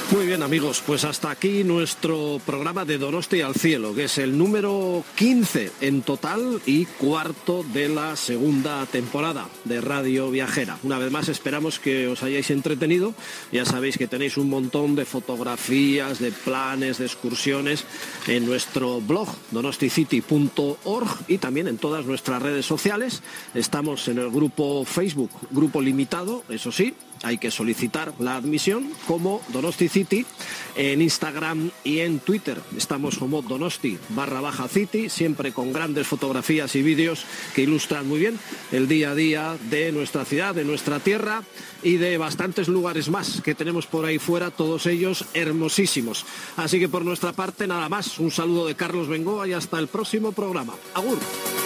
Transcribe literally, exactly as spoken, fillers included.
Muy bien, amigos, pues hasta aquí nuestro programa de Donosti al Cielo, que es el número quince en total y cuarto de la segunda temporada de Radio Viajera. Una vez más esperamos que os hayáis entretenido. Ya sabéis que tenéis un montón de fotografías, de planes, de excursiones en nuestro blog donosticity punto org y también en todas nuestras redes sociales. Estamos en el grupo Facebook, grupo limitado, eso sí. Hay que solicitar la admisión como Donosti City en Instagram y en Twitter. Estamos como Donosti barra baja City, siempre con grandes fotografías y vídeos que ilustran muy bien el día a día de nuestra ciudad, de nuestra tierra y de bastantes lugares más que tenemos por ahí fuera, todos ellos hermosísimos. Así que por nuestra parte nada más, un saludo de Carlos Bengoa y hasta el próximo programa. Agur.